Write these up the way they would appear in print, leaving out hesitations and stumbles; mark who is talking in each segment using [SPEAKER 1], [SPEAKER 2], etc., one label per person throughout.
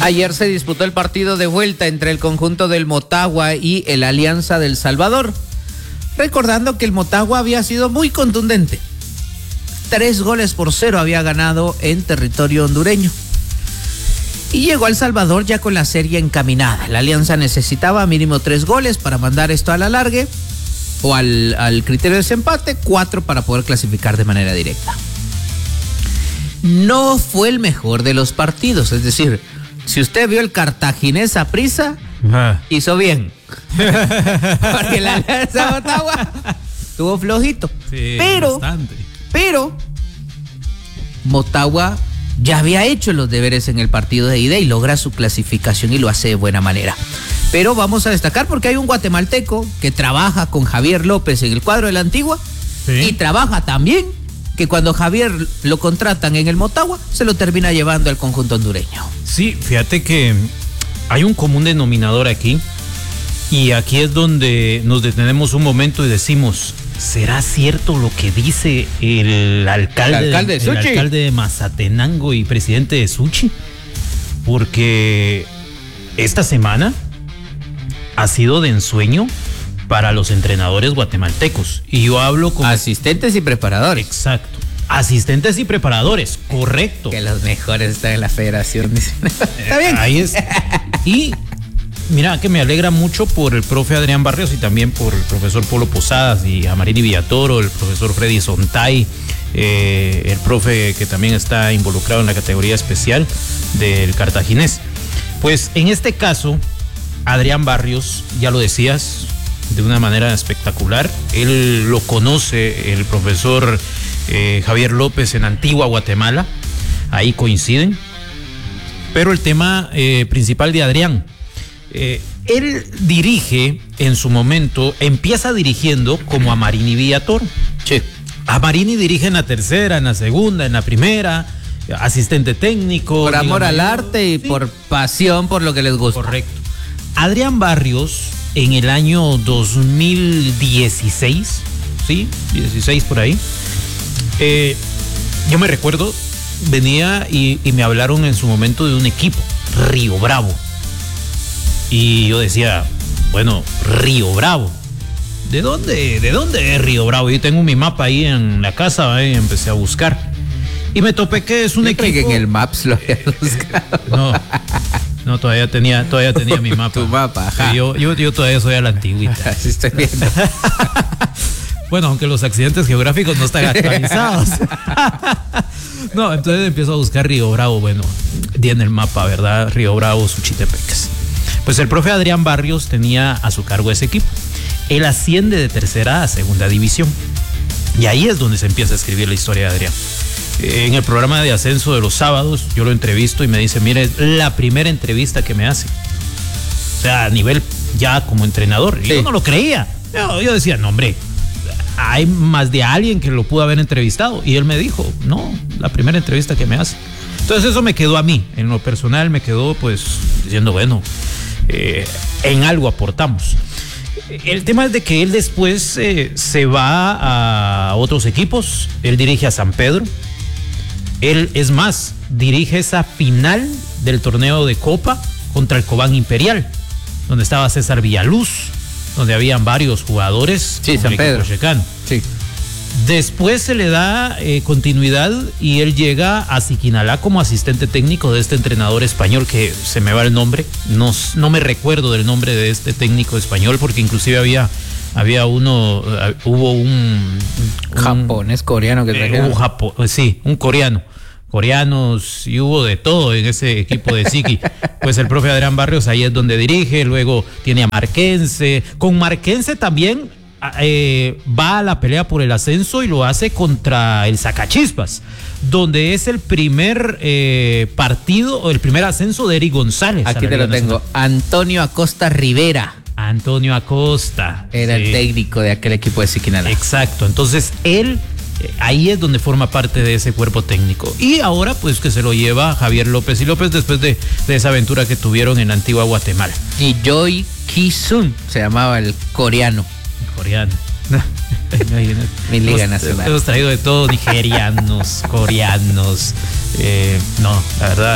[SPEAKER 1] Ayer se disputó el partido de vuelta entre el conjunto del Motagua y el Alianza del Salvador. Recordando que el Motagua había sido muy contundente. 3-0 había ganado en territorio hondureño. Y llegó al Salvador ya con la serie encaminada. La Alianza necesitaba mínimo 3 goles para mandar esto a la largue o al criterio de desempate, 4 para poder clasificar de manera directa. No fue el mejor de los partidos, es decir, si usted vio el Cartaginés Saprissa, hizo bien. Porque la Alianza Motagua estuvo flojito.
[SPEAKER 2] Sí,
[SPEAKER 1] pero Motagua ya había hecho los deberes en el partido de ida y logra su clasificación y lo hace de buena manera. Pero vamos a destacar porque hay un guatemalteco que trabaja con Javier López en el cuadro de la Antigua, sí, y trabaja también que cuando Javier lo contratan en el Motagua, se lo termina llevando al conjunto hondureño.
[SPEAKER 2] Sí, fíjate que hay un común denominador aquí, y aquí es donde nos detenemos un momento y decimos, ¿será cierto lo que dice el alcalde de Mazatenango y presidente de Suchi? Porque esta semana ha sido de ensueño para los entrenadores guatemaltecos. Y yo hablo como
[SPEAKER 1] asistentes y preparadores.
[SPEAKER 2] Exacto. Asistentes y preparadores, correcto.
[SPEAKER 1] Que los mejores están en la federación. Está bien.
[SPEAKER 2] Ahí es. Y mira que me alegra mucho por el profe Adrián Barrios y también por el profesor Polo Posadas y Amarini Villatoro, el profesor Freddy Sontay, el profe que también está involucrado en la categoría especial del Cartaginés. Pues en este caso, Adrián Barrios, ya lo decías, de una manera espectacular. Él lo conoce el profesor Javier López en Antigua Guatemala, ahí coinciden. Pero el tema principal de Adrián, él dirige en su momento, empieza dirigiendo como Amarini Villatoro.
[SPEAKER 1] Sí.
[SPEAKER 2] Amarini dirige en la tercera, en la segunda, en la primera, asistente técnico.
[SPEAKER 1] Por amor al arte y sí, por pasión por lo que les gusta.
[SPEAKER 2] Correcto. Adrián Barrios, en el año 2016, ¿sí? 16 por ahí. Yo me recuerdo, venía y me hablaron en su momento de un equipo, Río Bravo. Y yo decía, bueno, Río Bravo. ¿De dónde es Río Bravo? Yo tengo mi mapa ahí en la casa, y empecé a buscar. Y me topé que es un equipo.
[SPEAKER 1] Que en el Maps lo había buscado.
[SPEAKER 2] No, todavía tenía mi mapa.
[SPEAKER 1] Tu mapa, ajá.
[SPEAKER 2] Yo todavía soy a la antigüita.
[SPEAKER 1] Así estoy viendo.
[SPEAKER 2] Bueno, aunque los accidentes geográficos no están actualizados. No, entonces empiezo a buscar Río Bravo. Bueno, di en el mapa, ¿verdad? Río Bravo, Suchitepeques. Pues el profe Adrián Barrios tenía a su cargo ese equipo. Él asciende de tercera a segunda división. Y ahí es donde se empieza a escribir la historia de Adrián. En el programa de ascenso de los sábados, yo lo entrevisto y me dice, mire, es la primera entrevista que me hace. O sea, a nivel ya como entrenador. Y sí, yo no lo creía. Yo decía, no, hombre, hay más de alguien que lo pudo haber entrevistado. Y él me dijo, no, la primera entrevista que me hace. Entonces eso me quedó a mí. En lo personal me quedó pues diciendo, bueno, en algo aportamos. El tema es de que él después se va a otros equipos. Él dirige a San Pedro. Él, es más, dirige esa final del torneo de Copa contra el Cobán Imperial, donde estaba César Villaluz, donde habían varios jugadores.
[SPEAKER 1] Sí, San Pedro. Sí.
[SPEAKER 2] Después se le da continuidad y él llega a Siquinalá como asistente técnico de este entrenador español, que se me va el nombre. No me recuerdo del nombre de este técnico español, porque inclusive hubo un
[SPEAKER 1] japonés, coreano que trajeron.
[SPEAKER 2] Un coreano. Coreanos, y hubo de todo en ese equipo de Siqui. Pues el profe Adrián Barrios ahí es donde dirige. Luego tiene a Marquense. Con Marquense también va a la pelea por el ascenso y lo hace contra el Zacachispas, donde es el primer partido o el primer ascenso de Eric González.
[SPEAKER 1] Aquí te lo tengo. Antonio Acosta Rivera.
[SPEAKER 2] Antonio Acosta.
[SPEAKER 1] Era el técnico de aquel equipo de Siquinalá.
[SPEAKER 2] Exacto. Entonces él ahí es donde forma parte de ese cuerpo técnico. Y ahora pues que se lo lleva Javier López y López después de esa aventura que tuvieron en Antigua Guatemala.
[SPEAKER 1] Y Joy Ki-sun se llamaba el coreano. Mi liga nacional.
[SPEAKER 2] Hemos traído de todo, nigerianos, coreanos. No, la verdad,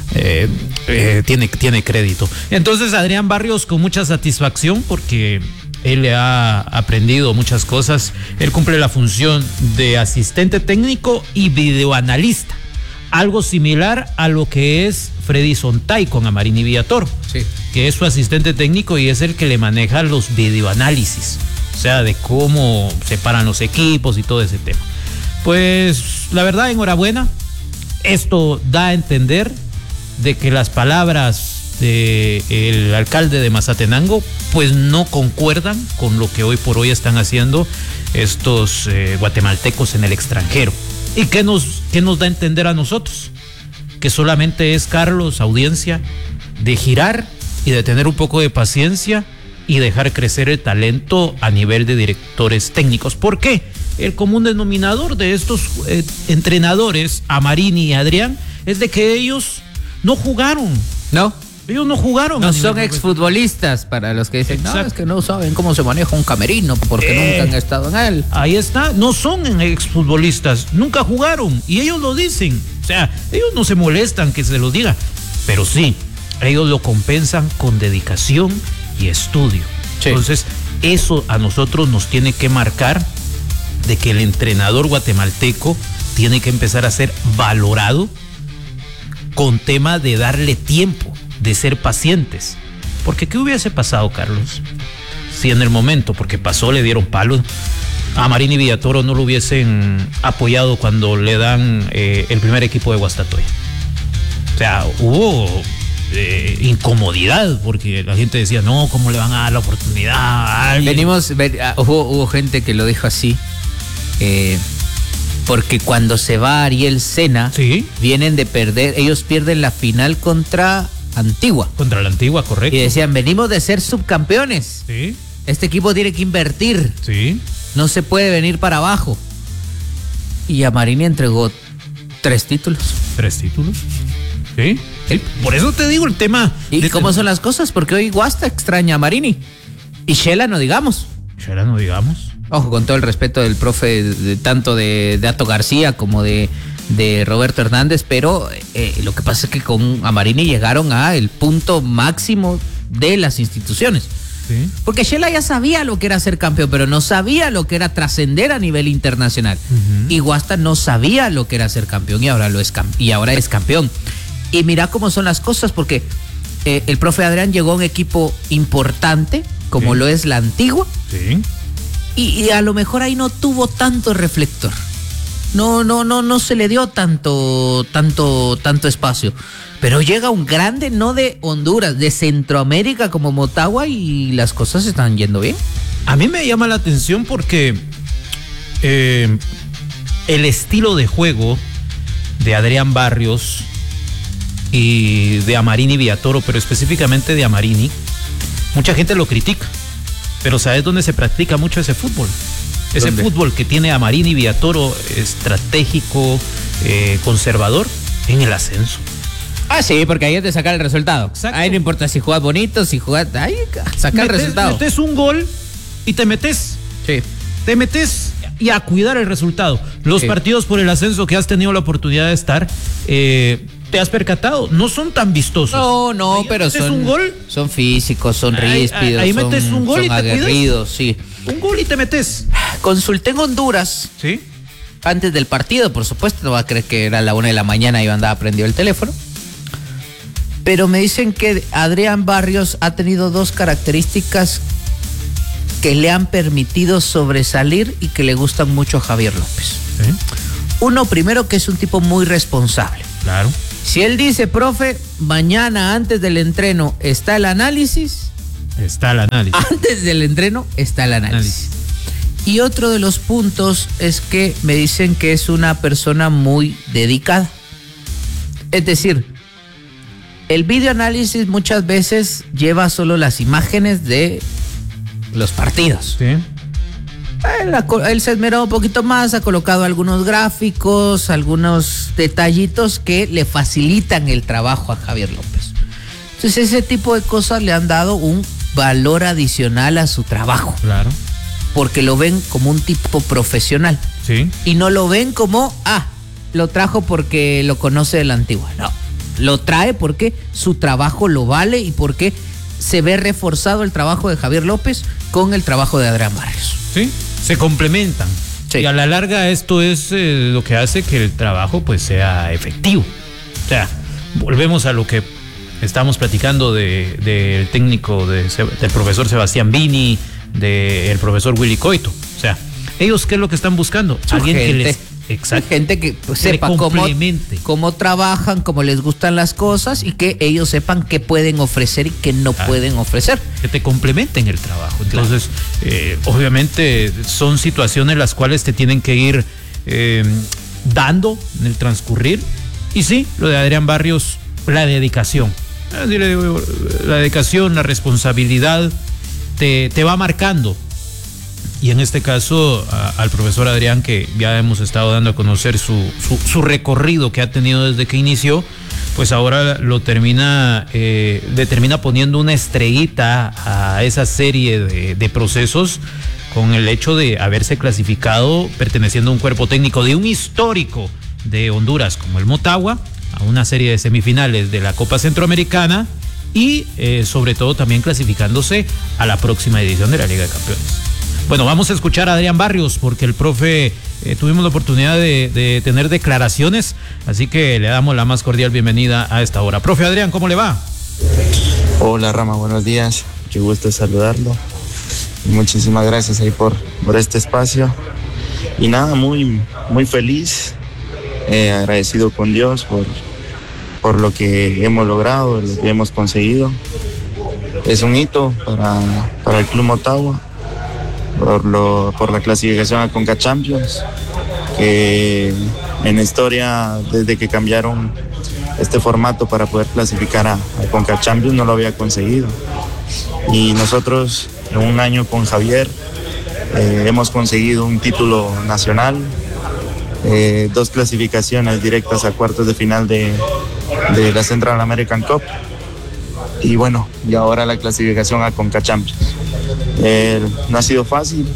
[SPEAKER 2] tiene crédito. Entonces Adrián Barrios con mucha satisfacción porque él le ha aprendido muchas cosas. Él cumple la función de asistente técnico y videoanalista, algo similar a lo que es Freddy Sontay con Amarini Villatoro,
[SPEAKER 1] Sí.
[SPEAKER 2] que es su asistente técnico y es el que le maneja los videoanálisis, o sea, de cómo se paran los equipos y todo ese tema. Pues la verdad, enhorabuena. Esto da a entender de que las palabras del alcalde de Mazatenango pues no concuerdan con lo que hoy por hoy están haciendo estos guatemaltecos en el extranjero. ¿Y qué nos da a entender a nosotros? Que solamente es, Carlos, audiencia, de girar y de tener un poco de paciencia y dejar crecer el talento a nivel de directores técnicos. ¿Por qué? El común denominador de estos entrenadores, Amarini y Adrián, es de que ellos no jugaron.
[SPEAKER 1] ¿No?
[SPEAKER 2] Ellos no jugaron.
[SPEAKER 1] No son exfutbolistas, para los que dicen, no, es que no saben cómo se maneja un camerino porque nunca han estado en él.
[SPEAKER 2] Ahí está, no son exfutbolistas, nunca jugaron y ellos lo dicen. O sea, ellos no se molestan que se lo diga, pero sí, ellos lo compensan con dedicación y estudio. Sí. Entonces, eso a nosotros nos tiene que marcar de que el entrenador guatemalteco tiene que empezar a ser valorado con tema de darle tiempo, de ser pacientes. Porque ¿qué hubiese pasado, Carlos? Si en el momento, porque pasó, le dieron palo, a Amarini Villatoro no lo hubiesen apoyado cuando le dan el primer equipo de Guastatoya. O sea, hubo incomodidad, porque la gente decía, no, ¿cómo le van a dar la oportunidad a alguien?
[SPEAKER 1] Hubo gente que lo dijo así, porque cuando se va Ariel Sena,
[SPEAKER 2] ¿sí?
[SPEAKER 1] Vienen de perder, ellos pierden la final contra Antigua.
[SPEAKER 2] Contra la Antigua, correcto.
[SPEAKER 1] Y decían, venimos de ser subcampeones.
[SPEAKER 2] Sí.
[SPEAKER 1] Este equipo tiene que invertir.
[SPEAKER 2] Sí.
[SPEAKER 1] No se puede venir para abajo. Y Amarini entregó 3 títulos.
[SPEAKER 2] 3 títulos. Sí. Por eso te digo el tema.
[SPEAKER 1] ¿Y cómo son las cosas? Porque hoy Guasta extraña a Amarini. Y Shela no digamos.
[SPEAKER 2] Shela no digamos.
[SPEAKER 1] Ojo, con todo el respeto del profe, tanto de Ato García como de Roberto Hernández, pero lo que pasa es que con Amarini llegaron a el punto máximo de las instituciones.
[SPEAKER 2] Sí.
[SPEAKER 1] Porque Shela ya sabía lo que era ser campeón, pero no sabía lo que era trascender a nivel internacional. Y Guasta no sabía lo que era ser campeón y ahora es campeón. Y mira cómo son las cosas, porque el profe Adrián llegó a un equipo importante, como lo es la Antigua.
[SPEAKER 2] Sí.
[SPEAKER 1] Y a lo mejor ahí no tuvo tanto reflector. No se le dio tanto espacio. Pero llega un grande, no de Honduras, de Centroamérica como Motagua, y las cosas están yendo bien.
[SPEAKER 2] A mí me llama la atención porque el estilo de juego de Adrián Barrios y de Amarini Villatoro, pero específicamente de Amarini, mucha gente lo critica. Pero ¿sabes dónde se practica mucho ese fútbol? Ese fútbol que tiene Amarini Villatoro, estratégico, conservador, en el ascenso.
[SPEAKER 1] Ah, sí, porque ahí es de sacar el resultado.
[SPEAKER 2] Exacto.
[SPEAKER 1] Ahí no importa si jugás bonito, si jugás... Ahí sacar el resultado.
[SPEAKER 2] Metes un gol y te metes.
[SPEAKER 1] Sí.
[SPEAKER 2] Te metes y a cuidar el resultado. Los partidos por el ascenso que has tenido la oportunidad de estar, te has percatado, no son tan vistosos.
[SPEAKER 1] No, ahí pero son un gol, son físicos, son ríspidos,
[SPEAKER 2] ahí metes un gol
[SPEAKER 1] son
[SPEAKER 2] y te
[SPEAKER 1] aguerridos, sí.
[SPEAKER 2] Un gol y te metes.
[SPEAKER 1] Consulté en Honduras.
[SPEAKER 2] Sí.
[SPEAKER 1] Antes del partido, por supuesto, no va a creer que era la 1 de la mañana y yo andaba prendido el teléfono. Pero me dicen que Adrián Barrios ha tenido 2 características que le han permitido sobresalir y que le gustan mucho a Javier López.
[SPEAKER 2] ¿Sí?
[SPEAKER 1] Uno, primero, que es un tipo muy responsable.
[SPEAKER 2] Claro.
[SPEAKER 1] Si él dice, profe, mañana antes del entreno está el análisis.
[SPEAKER 2] Está el análisis.
[SPEAKER 1] Antes del entreno está el análisis. Y otro de los puntos es que me dicen que es una persona muy dedicada. Es decir, el videoanálisis muchas veces lleva solo las imágenes de los partidos.
[SPEAKER 2] Sí.
[SPEAKER 1] Él se ha esmerado un poquito más, ha colocado algunos gráficos, algunos detallitos que le facilitan el trabajo a Javier López. Entonces ese tipo de cosas le han dado un valor adicional a su trabajo.
[SPEAKER 2] Claro.
[SPEAKER 1] Porque lo ven como un tipo profesional.
[SPEAKER 2] Sí.
[SPEAKER 1] Y no lo ven como, lo trajo porque lo conoce de la Antigua. No. lo trae porque su trabajo lo vale y porque se ve reforzado el trabajo de Javier López con el trabajo de Adrián Barrios.
[SPEAKER 2] Sí, se complementan. Sí. Y a la larga esto es lo que hace que el trabajo pues sea efectivo. O sea, volvemos a lo que estamos platicando del técnico del profesor Sebastián Vini, del profesor Willy Coito. O sea, ellos ¿qué es lo que están buscando? Alguien que les... Exacto.
[SPEAKER 1] Gente que pues, sepa cómo trabajan, cómo les gustan las cosas y que ellos sepan qué pueden ofrecer y qué no pueden ofrecer.
[SPEAKER 2] Que te complementen el trabajo. Entonces, obviamente son situaciones las cuales te tienen que ir dando en el transcurrir. Y sí, lo de Adrián Barrios, la dedicación. La dedicación, la responsabilidad te va marcando. Y en este caso al profesor Adrián, que ya hemos estado dando a conocer su recorrido que ha tenido desde que inició, pues ahora le termina poniendo una estrellita a esa serie de procesos con el hecho de haberse clasificado perteneciendo a un cuerpo técnico de un histórico de Honduras como el Motagua, a una serie de semifinales de la Copa Centroamericana y sobre todo también clasificándose a la próxima edición de la Liga de Campeones. Bueno, vamos a escuchar a Adrián Barrios porque el profe tuvimos la oportunidad de tener declaraciones, así que le damos la más cordial bienvenida a esta hora. Profe Adrián, ¿cómo le va?
[SPEAKER 3] Hola Rama, buenos días, qué gusto saludarlo. Muchísimas gracias ahí por este espacio. Y nada, muy feliz, agradecido con Dios por lo que hemos logrado, lo que hemos conseguido. Es un hito para el Club Motagua. Por la clasificación a Conca Champions, que en la historia, desde que cambiaron este formato para poder clasificar a Conca Champions, no lo había conseguido. Y nosotros, en un año con Javier, hemos conseguido un título nacional, 2 clasificaciones directas a cuartos de final de la Central American Cup, y bueno, y ahora la clasificación a Conca Champions. No ha sido fácil,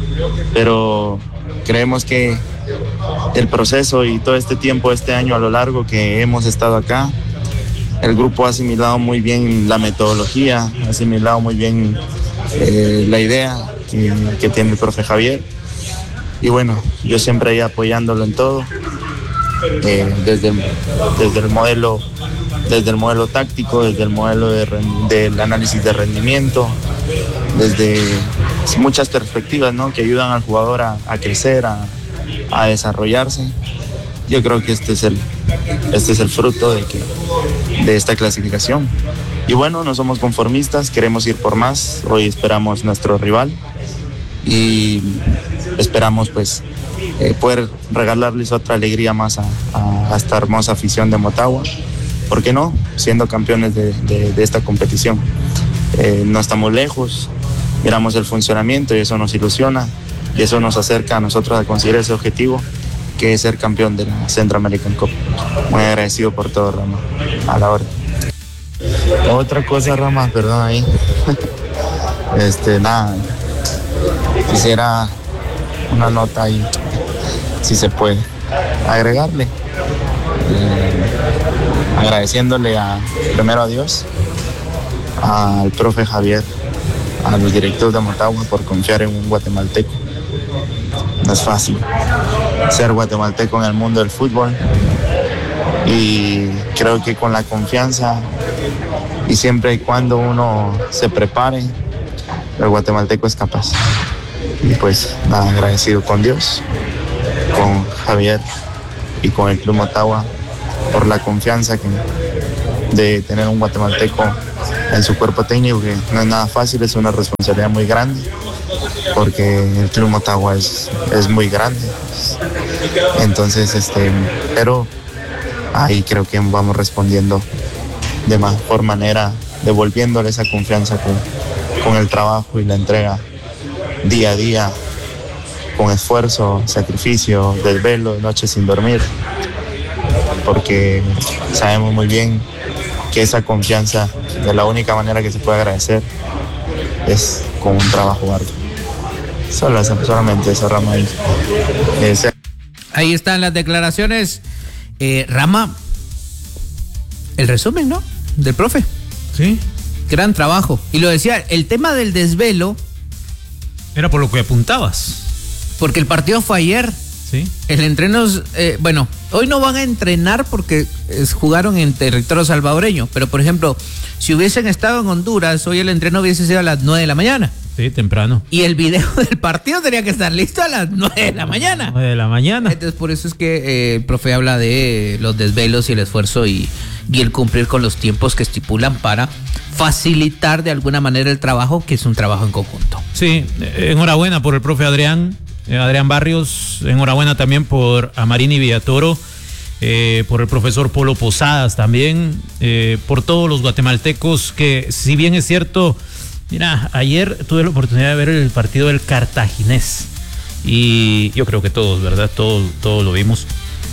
[SPEAKER 3] pero creemos que el proceso y todo este tiempo, este año a lo largo que hemos estado acá, el grupo ha asimilado muy bien la metodología, ha asimilado muy bien la idea que tiene el profe Javier. Y bueno, yo siempre ahí apoyándolo en todo, desde el modelo táctico, desde el modelo del análisis de rendimiento, desde muchas perspectivas, ¿no?, que ayudan al jugador a crecer, a desarrollarse. Yo creo que este es el fruto de esta clasificación. Y bueno, no somos conformistas, queremos ir por más. Hoy esperamos nuestro rival y esperamos pues poder regalarles otra alegría más a esta hermosa afición de Motagua. ¿Por qué no? Siendo campeones de esta competición. No estamos lejos, miramos el funcionamiento y eso nos ilusiona y eso nos acerca a nosotros a conseguir ese objetivo, que es ser campeón de la Central American Cup. Muy agradecido por todo, Rama, a la hora. Otra cosa, Rama, perdón ahí. Nada, quisiera una nota ahí, si se puede, agregarle. Agradeciéndole primero a Dios, al profe Javier, a los directivos de Motagua por confiar en un guatemalteco. No es fácil ser guatemalteco en el mundo del fútbol, y creo que con la confianza y siempre y cuando uno se prepare, el guatemalteco es capaz. Y pues nada, agradecido con Dios, con Javier y con el Club Motagua por la confianza de tener un guatemalteco en su cuerpo técnico, que no es nada fácil, es una responsabilidad muy grande, porque el Club Motagua es muy grande. Entonces, pero ahí creo que vamos respondiendo de mejor manera, devolviéndole esa confianza con el trabajo y la entrega día a día, con esfuerzo, sacrificio, desvelo, noches sin dormir, porque sabemos muy bien que esa confianza, de la única manera que se puede agradecer es con un trabajo arduo. Solamente esa, Rama.
[SPEAKER 1] Ahí están las declaraciones. Rama, el resumen, ¿no? Del profe.
[SPEAKER 2] Sí.
[SPEAKER 1] Gran trabajo. Y lo decía, el tema del desvelo.
[SPEAKER 2] Era por lo que apuntabas.
[SPEAKER 1] Porque el partido fue ayer.
[SPEAKER 2] Sí.
[SPEAKER 1] El entreno, bueno, hoy no van a entrenar porque jugaron en territorio salvadoreño. Pero, por ejemplo, si hubiesen estado en Honduras, hoy el entreno hubiese sido a las 9 de la mañana.
[SPEAKER 2] Sí, temprano.
[SPEAKER 1] Y el video del partido tenía que estar listo a las 9 de la mañana.
[SPEAKER 2] 9 de la mañana.
[SPEAKER 1] Entonces, por eso es que el profe habla de los desvelos y el esfuerzo y el cumplir con los tiempos que estipulan para facilitar de alguna manera el trabajo, que es un trabajo en conjunto.
[SPEAKER 2] Sí, enhorabuena por el profe Adrián Barrios, enhorabuena también por Amarini Villatoro, por el profesor Polo Posadas también, por todos los guatemaltecos que, si bien es cierto, mira, ayer tuve la oportunidad de ver el partido del Cartaginés y yo creo que todos, ¿verdad? Todos lo vimos,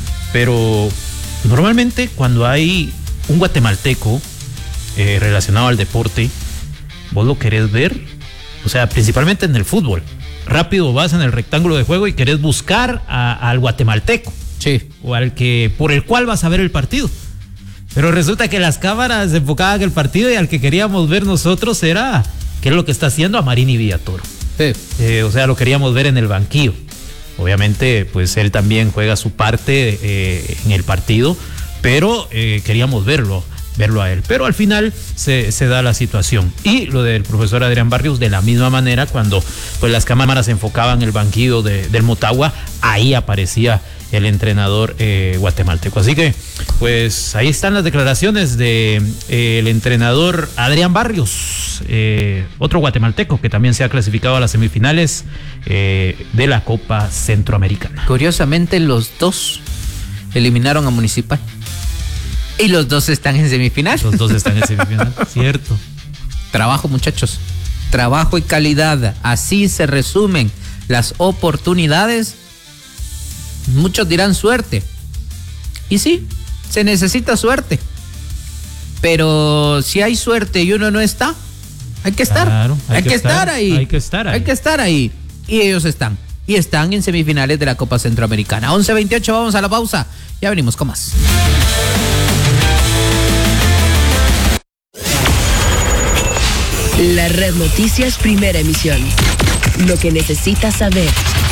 [SPEAKER 2] pero normalmente cuando hay un guatemalteco relacionado al deporte, vos lo querés ver, o sea, principalmente en el fútbol. Rápido vas en el rectángulo de juego y querés buscar al guatemalteco.
[SPEAKER 1] Sí.
[SPEAKER 2] O al que por el cual vas a ver el partido. Pero resulta que las cámaras enfocaban el partido y al que queríamos ver nosotros era qué es lo que está haciendo Amarini Villatoro.
[SPEAKER 1] Sí.
[SPEAKER 2] O sea, lo queríamos ver en el banquillo. Obviamente, pues él también juega su parte en el partido, pero queríamos verlo a él. Pero al final se da la situación. Y lo del profesor Adrián Barrios, de la misma manera, cuando pues las cámaras enfocaban el banquillo del Motagua, ahí aparecía el entrenador guatemalteco. Así que, pues ahí están las declaraciones de el entrenador Adrián Barrios, otro guatemalteco que también se ha clasificado a las semifinales de la Copa Centroamericana.
[SPEAKER 1] Curiosamente, los dos eliminaron a Municipal. Y los dos están en semifinal.
[SPEAKER 2] Los dos están en semifinal, cierto.
[SPEAKER 1] Trabajo, muchachos. Trabajo y calidad. Así se resumen las oportunidades. Muchos dirán suerte. Y sí, se necesita suerte. Pero si hay suerte y uno no está, hay que estar.
[SPEAKER 2] Claro,
[SPEAKER 1] hay que estar ahí.
[SPEAKER 2] Hay que estar ahí.
[SPEAKER 1] Hay que estar ahí. Y ellos están. Y están en semifinales de la Copa Centroamericana. 11:28, vamos a la pausa. Ya venimos con más.
[SPEAKER 4] La Red Noticias, primera emisión. Lo que necesitas saber.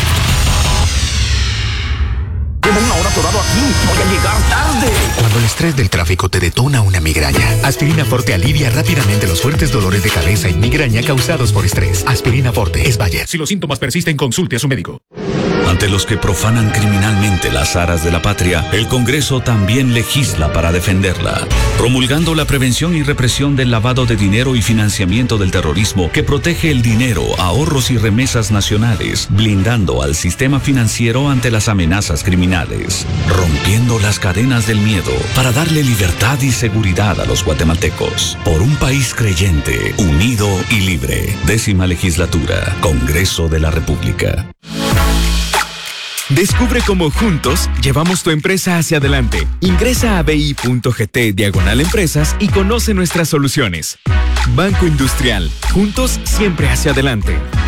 [SPEAKER 5] Llevo una hora atorado aquí, voy a llegar tarde.
[SPEAKER 6] Cuando el estrés del tráfico te detona una migraña, Aspirina Forte alivia rápidamente los fuertes dolores de cabeza y migraña causados por estrés. Aspirina Forte es Bayer.
[SPEAKER 5] Si los síntomas persisten, consulte a su médico.
[SPEAKER 7] Ante los que profanan criminalmente las aras de la patria, el Congreso también legisla para defenderla, promulgando la prevención y represión del lavado de dinero y financiamiento del terrorismo que protege el dinero, ahorros y remesas nacionales, blindando al sistema financiero ante las amenazas criminales, rompiendo las cadenas del miedo para darle libertad y seguridad a los guatemaltecos. Por un país creyente, unido y libre. 10ª legislatura, Congreso de la República.
[SPEAKER 8] Descubre cómo juntos llevamos tu empresa hacia adelante. Ingresa a bi.gt/empresas y conoce nuestras soluciones. Banco Industrial, juntos siempre hacia adelante.